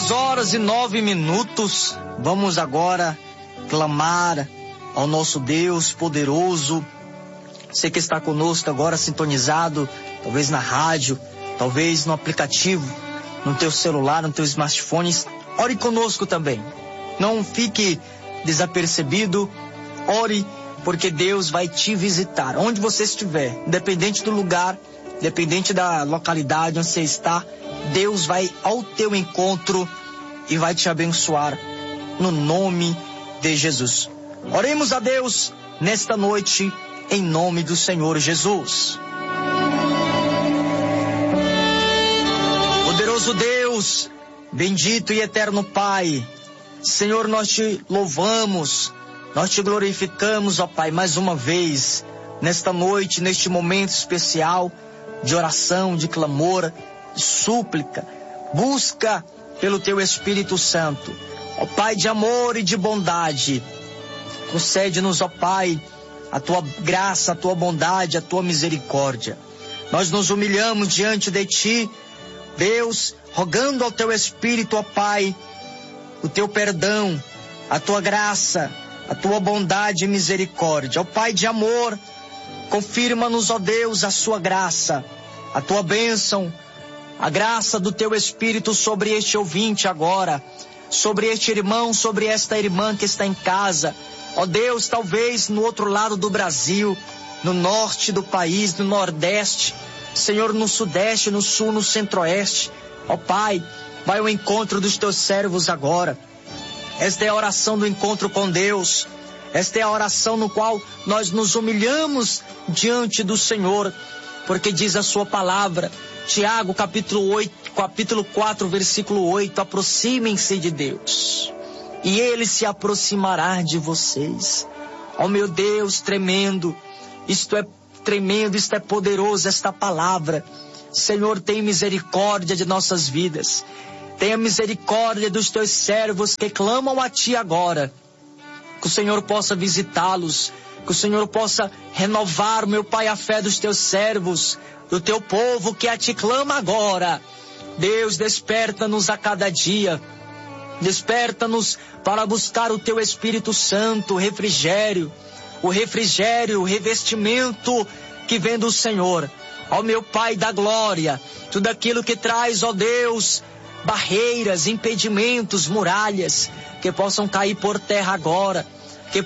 2h09. Vamos agora clamar ao nosso Deus poderoso. Você que está conosco agora sintonizado, talvez na rádio, talvez no aplicativo, no teu celular, no teu smartphone, ore conosco também. Não fique desapercebido, ore, porque Deus vai te visitar, onde você estiver, independente do lugar, independente da localidade onde você está, Deus vai ao teu encontro e vai te abençoar, no nome de Jesus. Oremos a Deus nesta noite, em nome do Senhor Jesus. Poderoso Deus, bendito e eterno Pai, Senhor, nós te louvamos, nós te glorificamos, ó Pai, mais uma vez, nesta noite, neste momento especial de oração, de clamor, de súplica, busca pelo teu Espírito Santo. Ó Pai de amor e de bondade, concede-nos, ó Pai, a tua graça, a tua bondade, a tua misericórdia. Nós nos humilhamos diante de ti, Deus, rogando ao teu Espírito, ó Pai, o teu perdão, a tua graça, a tua bondade e misericórdia. Ó Pai de amor, confirma-nos, ó Deus, a sua graça, a tua bênção, a graça do teu Espírito sobre este ouvinte agora, sobre este irmão, sobre esta irmã que está em casa. Ó Deus, talvez no outro lado do Brasil, no norte do país, no nordeste, Senhor, no sudeste, no sul, no centro-oeste. Ó Pai, vai ao encontro dos teus servos agora. Esta é a oração do encontro com Deus. Esta é a oração no qual nós nos humilhamos diante do Senhor, porque diz a sua palavra, Tiago capítulo 4, versículo 8, aproximem-se de Deus, e Ele se aproximará de vocês. Ó meu Deus, tremendo, isto é poderoso, esta palavra. Senhor, tem misericórdia de nossas vidas, tenha misericórdia dos teus servos que clamam a ti agora, que o Senhor possa visitá-los, que o Senhor possa renovar, meu Pai, a fé dos teus servos, do teu povo que a ti clama agora. Deus, desperta-nos a cada dia, desperta-nos para buscar o teu Espírito Santo, o refrigério, o revestimento que vem do Senhor. Ó meu Pai da glória, tudo aquilo que traz, ó Deus, barreiras, impedimentos, muralhas, que possam cair por terra agora.